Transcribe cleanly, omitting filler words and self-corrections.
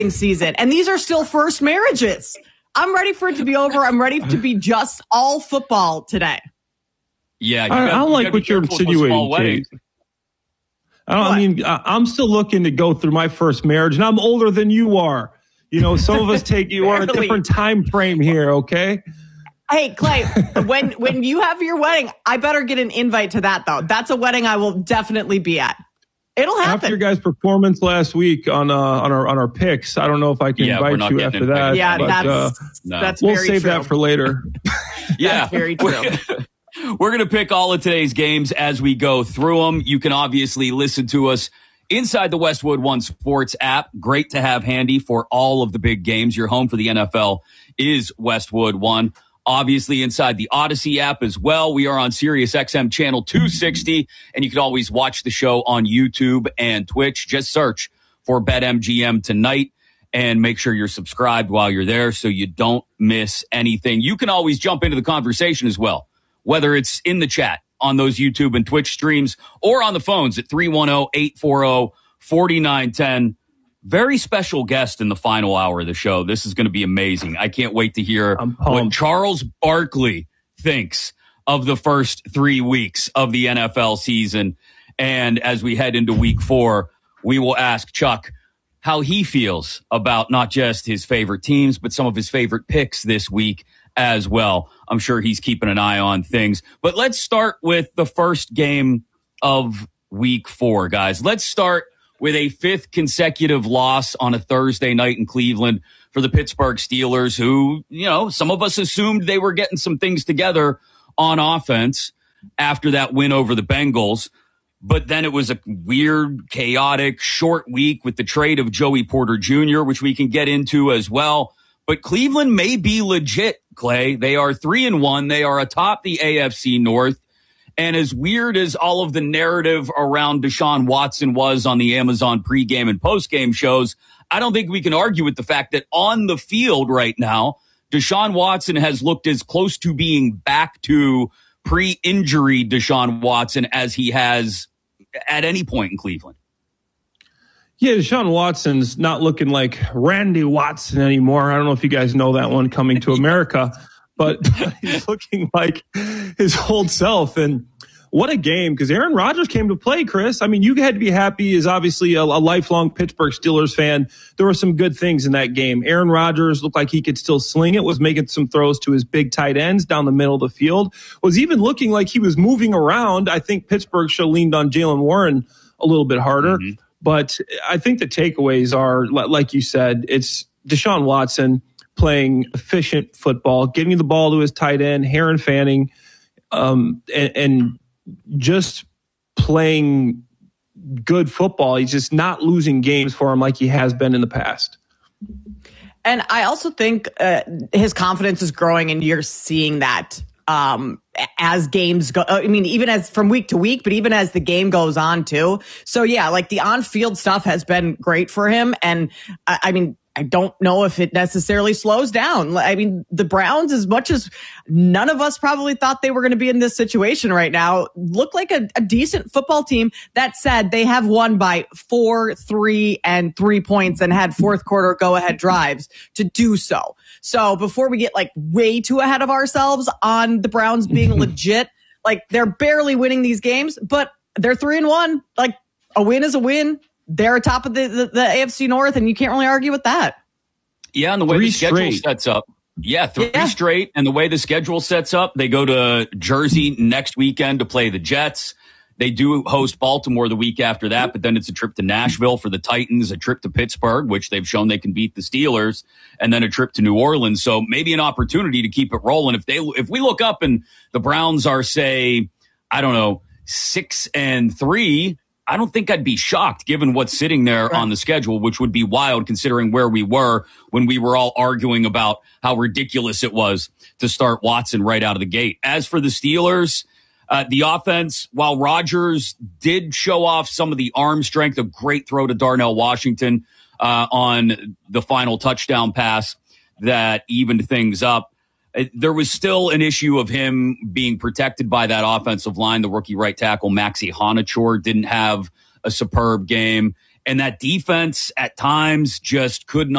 season. And these are still first marriages. I'm ready for it to be over. I'm ready to be just all football today. Yeah. I don't like what you're insinuating, Kate. I'm still looking to go through my first marriage, and I'm older than you are. Some of us you are on a different time frame here, okay? Hey, Clay, when you have your wedding, I better get an invite to that, though. That's a wedding I will definitely be at. It'll happen. After your guys' performance last week on our picks, I don't know if I can invite you after that. Yeah, but, that's we'll very save true. that for later. Yeah, that's very true. We're going to pick all of today's games as we go through them. You can obviously listen to us inside the Westwood One Sports app. Great to have handy for all of the big games. Your home for the NFL is Westwood One. Obviously inside the Odyssey app as well. We are on Sirius XM channel 260, and you can always watch the show on YouTube and Twitch. Just search for BetMGM tonight and make sure you're subscribed while you're there so you don't miss anything. You can always jump into the conversation as well, whether it's in the chat on those YouTube and Twitch streams or on the phones at 310-840-4910. Very special guest in the final hour of the show. This is going to be amazing. I can't wait to hear what Charles Barkley thinks of the first 3 weeks of the NFL season. And as we head into week 4, we will ask Chuck how he feels about not just his favorite teams, but some of his favorite picks this week as well. I'm sure he's keeping an eye on things. But let's start with the first game of week 4, guys. Let's start with a 5th consecutive loss on a Thursday night in Cleveland for the Pittsburgh Steelers, who, some of us assumed they were getting some things together on offense after that win over the Bengals. But then it was a weird, chaotic, short week with the trade of Joey Porter Jr., which we can get into as well. But Cleveland may be legit, Clay. They are 3-1. They are atop the AFC North. And as weird as all of the narrative around Deshaun Watson was on the Amazon pregame and postgame shows, I don't think we can argue with the fact that on the field right now, Deshaun Watson has looked as close to being back to pre-injury Deshaun Watson as he has at any point in Cleveland. Yeah, Deshaun Watson's not looking like Randy Watson anymore. I don't know if you guys know that one, Coming to America. But he's looking like his old self. And what a game, because Aaron Rodgers came to play, Chris. I mean, you had to be happy as obviously a lifelong Pittsburgh Steelers fan. There were some good things in that game. Aaron Rodgers looked like he could still sling it, was making some throws to his big tight ends down the middle of the field, was even looking like he was moving around. I think Pittsburgh should have leaned on Jaylen Warren a little bit harder. Mm-hmm. But I think the takeaways are, like you said, it's Deshaun Watson playing efficient football, getting the ball to his tight end, Heron Fanning, and just playing good football. He's just not losing games for him like he has been in the past. And I also think his confidence is growing, and you're seeing that as games go. I mean, even as from week to week, but even as the game goes on too. So yeah, like the on-field stuff has been great for him. And I mean, I don't know if it necessarily slows down. I mean, the Browns, as much as none of us probably thought they were going to be in this situation right now, look like a decent football team. That said, they have won by 4, 3, and 3 points and had fourth quarter go-ahead drives to do so. So before we get like way too ahead of ourselves on the Browns being legit, like they're barely winning these games, but they're 3-1. Like a win is a win. They're atop of the AFC North, and you can't really argue with that. Yeah, and the way the schedule sets up. Yeah, three straight. And the way the schedule sets up, they go to Jersey next weekend to play the Jets. They do host Baltimore the week after that, but then it's a trip to Nashville for the Titans, a trip to Pittsburgh, which they've shown they can beat the Steelers, and then a trip to New Orleans. So maybe an opportunity to keep it rolling. If we look up and the Browns are, say, 6-3, I don't think I'd be shocked given what's sitting there on the schedule, which would be wild considering where we were when we were all arguing about how ridiculous it was to start Watson right out of the gate. As for the Steelers, the offense, while Rodgers did show off some of the arm strength, a great throw to Darnell Washington on the final touchdown pass that evened things up, there was still an issue of him being protected by that offensive line. The rookie right tackle, Maxi Honachor, didn't have a superb game. And that defense at times just could not